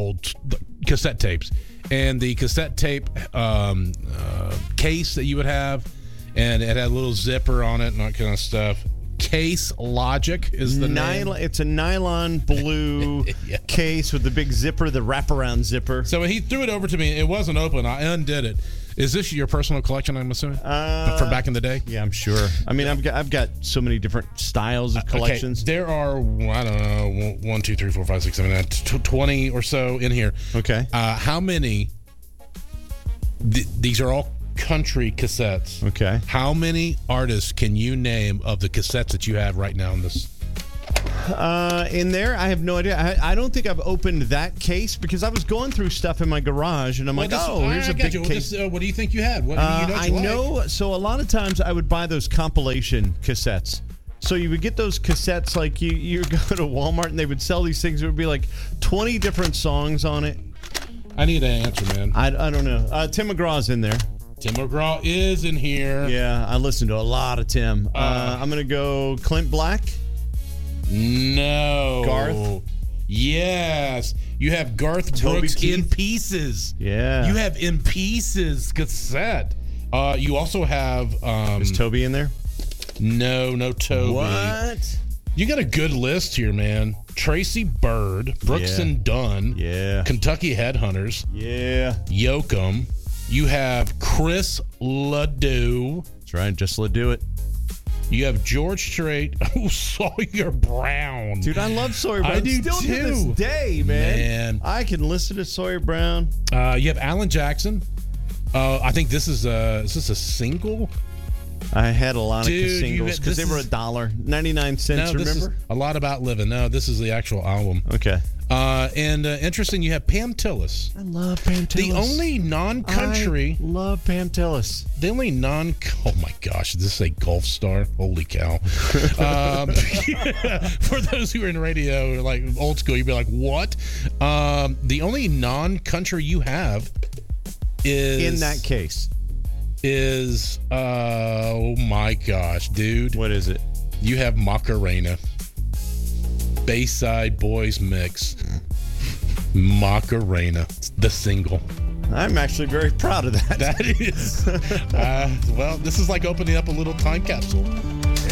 old cassette tapes, and the cassette tape case that you would have, and it had a little zipper on it and that kind of stuff. Case Logic is the name. It's a nylon blue case with the big zipper, the wraparound zipper. So when he threw it over to me, it wasn't open. I undid it. Is this your personal collection, I'm assuming? From back in the day? Yeah, I'm sure. I mean, I've got so many different styles of collections. Okay. There are, I don't know, 1, 2, 3, 4, 5, 6, 7, 8, 20 or so in here. Okay. How many, these are all country cassettes. Okay. How many artists can you name of the cassettes that you have right now in this? In there, I have no idea. I don't think I've opened that case because I was going through stuff in my garage, and I'm here's a big case. What do you think you had? What do you know? So a lot of times I would buy those compilation cassettes. So you would get those cassettes, like you go to Walmart, and they would sell these things. It would be like 20 different songs on it. I need an answer, man. I don't know. Tim McGraw's in there. Tim McGraw is in here. Yeah, I listen to a lot of Tim. I'm going to go Clint Black. No. Garth? Yes. You have Garth Toby Brooks Keith? In Pieces. Yeah. You have In Pieces cassette. You also have... Is Toby in there? No Toby. What? You got a good list here, man. Tracy Byrd, Brooks and Dunn. Yeah. Kentucky Headhunters. Yeah. Yoakum. You have Chris LeDoux. That's right. Just LeDoux it. You have George Strait. Oh, Sawyer Brown. Dude, I love Sawyer Brown. I do Still too. to this day, man. I can listen to Sawyer Brown. You have Alan Jackson. I think this is a single. I had a lot of singles because they were $1.99. No, remember? Is a lot about living. No, this is the actual album. Okay. And interesting, you have Pam Tillis. I love Pam Tillis. The only non-country. I love Pam Tillis. The only oh my gosh, this is a golf star. Holy cow. For those who are in radio, like old school, you'd be like, what? The only non-country you have is. In that case. Is, oh my gosh, dude. What is it? You have Macarena. Bayside Boys Mix. Macarena, the single. I'm actually very proud of that. That is. Well, this is like opening up a little time capsule.